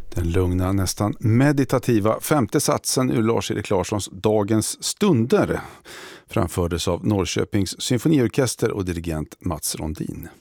Den lugna, nästan meditativa femte satsen ur Lars-Erik Larssons Dagens stunder framfördes av Norrköpings symfoniorkester och dirigent Mats Rondin.